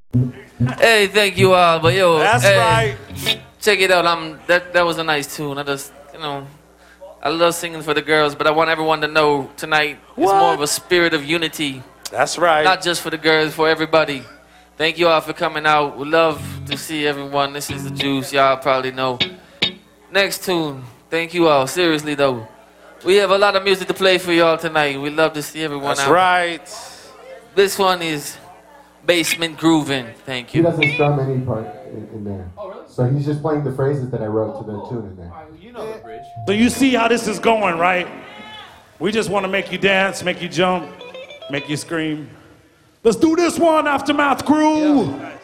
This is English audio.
Hey, thank you all, but yo, That's hey, right. check it out. That was a nice tune. I just, I love singing for the girls, but I want everyone to know tonight is more of a spirit of unity, That's right. not just for the girls, for everybody. Thank you all for coming out. We love to see everyone. This is the Juice. Y'all probably know. Next tune. Thank you all. Seriously though, we have a lot of music to play for y'all tonight. We love to see everyone That's out. right. This one is Basement Groovin'. Thank He you. doesn't strum any part in there. So he's just playing the phrases that I wrote to the tune in there. So you see how this is going, right? We just want to make you dance, make you jump, make you scream. Let's do this one, Aftermath crew.